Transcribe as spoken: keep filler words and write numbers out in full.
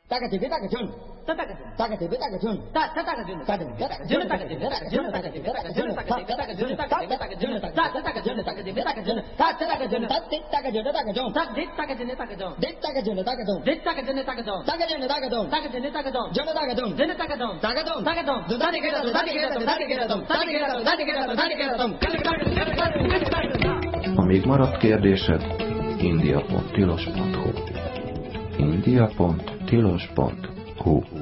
Takativi takajun. Takativi takajun. Takajun takajun. Takajun takajun. Takajun takajun. Takajun takajun. Takajun takajun. Takajun takajun. Takajun. Takajun. Taktit takajun takajun. Taktit takajun takajun. Dit takajun takajun. Dit takajun takajun. Takajun takajun. Takajun takajun. Jun takajun. Jun takajun. Takajun. Takajun. Dadikeratum. Dadikeratum. Dadikeratum. Dadikeratum. Dadikeratum. Dadikeratum. Ha még maradt kérdésed, india pont tilos pont hu india pont tilos pont hu